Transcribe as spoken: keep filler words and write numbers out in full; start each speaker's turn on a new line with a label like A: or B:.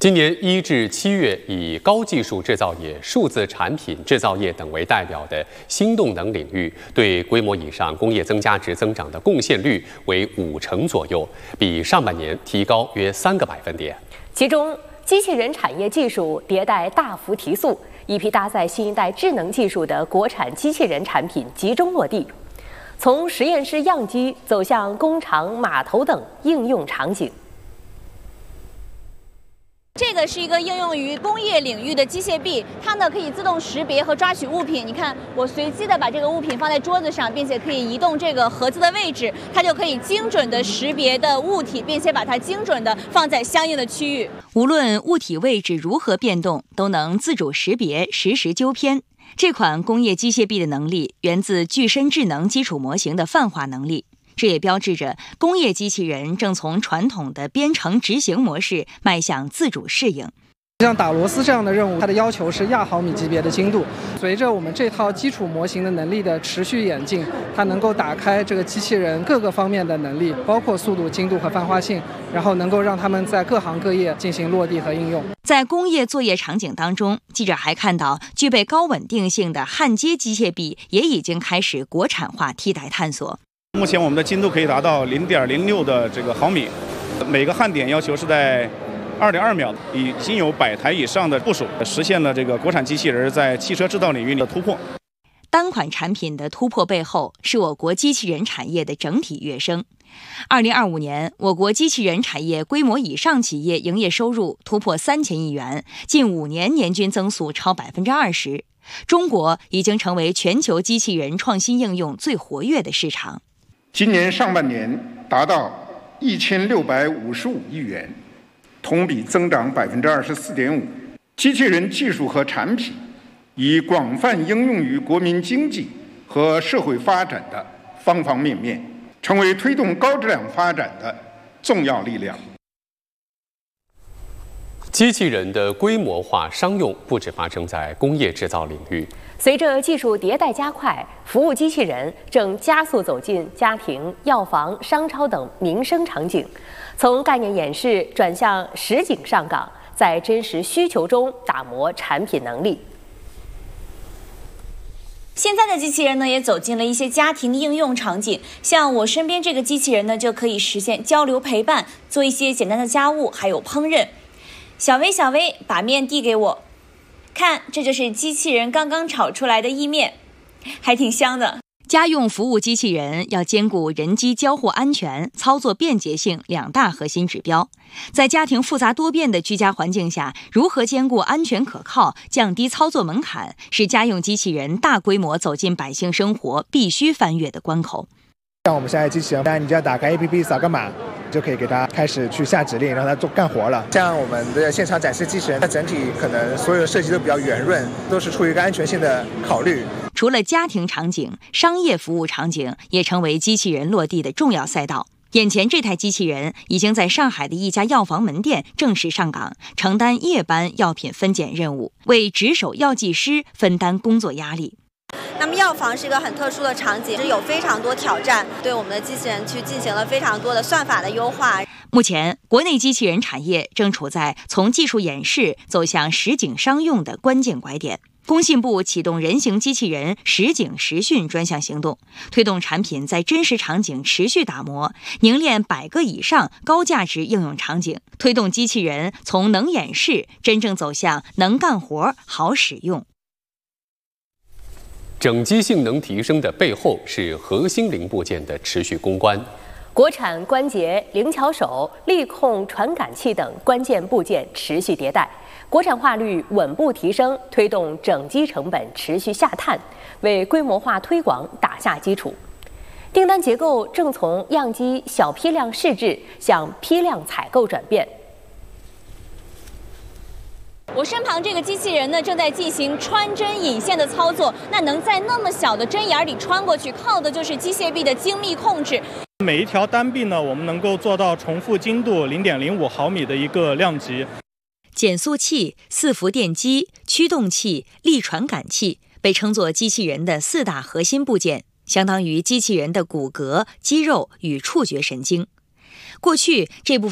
A: 今年一至七月，以高技术制造业、数字产品制造业等为代表的新动能领域，对规模以上工业增加值增长的贡献率为五成左右，比上半年提高约三个百分点。
B: 其中，机器人产业技术迭代大幅提速，一批搭载新一代智能技术的国产机器人产品集中落地，从实验室样机走向工厂、码头等应用场景。
C: 这个是一个应用于工业领域的机械臂，它呢可以自动识别和抓取物品。你看，我随机的把这个物品放在桌子上，并且可以移动这个盒子的位置，它就可以精准的识别的物体，并且把它精准的放在相应的区域。
D: 无论物体位置如何变动，都能自主识别、实时纠偏。这款工业机械臂的能力源自具身智能基础模型的泛化能力。 这也标志着工业机器人正从传统的编程执行模式迈向自主适应。
E: 像打螺丝这样的任务，它的要求是亚毫米级别的精度。随着我们这套基础模型的能力的持续演进，它能够打开这个机器人各个方面的能力，包括速度、精度和泛化性，然后能够让他们在各行各业进行落地和应用。
D: 在工业作业场景当中，记者还看到具备高稳定性的焊接机械臂也已经开始国产化替代探索。
F: 目前我们的精度可以达到零点零六的这个毫米，每个焊点要求是在二点二秒，已经有百台以上的部署，实现了这个国产机器人在汽车制造领域的突破。
D: 单款产品的突破背后，是我国机器人产业的整体跃升。二零二五年，我国机器人产业规模以上企业营业收入突破三千亿元，近五年年均增速超百分之二十。中国已经成为全球机器人创新应用最活跃的市场。
G: 今年上半年达到一千六百五十五亿元，同比增长百分之二十四点五。机器人技术和产品已广泛应用于国民经济和社会发展的方方面面，成为推动高质量发展的重要力量。
A: 机器人的规模化商用不只发生在工业制造领域，
B: 随着技术迭代加快，服务机器人正加速走进家庭、药房、商超等民生场景，从概念演示转向实景上岗，在真实需求中打磨产品能力。
C: 现在的机器人呢，也走进了一些家庭应用场景。像我身边这个机器人呢，就可以实现交流陪伴，做一些简单的家务，还有烹饪。 小薇，小薇，把面递给我。看，这就是机器人刚刚炒出来的意面，还挺香的。
D: 家用服务机器人要兼顾人机交互安全、操作便捷性两大核心指标。在家庭复杂多变的居家环境下，如何兼顾安全可靠、降低操作门槛，是家用机器人大规模走进百姓生活必须翻越的关口。
H: 像我们现在机器人，当然你只要打开 A P P 扫个码，就可以给它开始去下指令，让它做干活了。像我们的现场展示机器人，它整体可能所有设计都比较圆润，都是出于一个安全性的考虑。
D: 除了家庭场景，商业服务场景也成为机器人落地的重要赛道。眼前这台机器人已经在上海的一家药房门店正式上岗，承担夜班药品分拣任务，为值守药剂师分担工作压力。
I: 那么药房是一个很特殊的场景，是有非常多挑战，对我们的机器人去进行了非常多的算法的优化。
D: 目前，国内机器人产业正处在从技术演示走向实景商用的关键拐点。工信部启动人形机器人实景实训专项行动，推动产品在真实场景持续打磨，凝练百个以上高价值应用场景，推动机器人从能演示真正走向能干活、好使用。
A: 整机性能提升的背后是核心零部件的持续攻关。
B: 国产关节、灵巧手、力控传感器等关键部件持续迭代，国产化率稳步提升，推动整机成本持续下探，为规模化推广打下基础。订单结构正从样机小批量试制向批量采购转变。
C: 我身旁这个机器人呢，正在进行穿针引线的操作。那能在那么小的针眼里穿过去，靠的就是机械臂的精密控制。
J: 每一条单臂呢，我们能够做到重复精度零点零五毫米的一个量级。
D: 减速器、四伏电机、驱动器、力传感器被称作机器人的四大核心部件，相当于机器人的骨骼、肌肉与触觉神经。过去这部分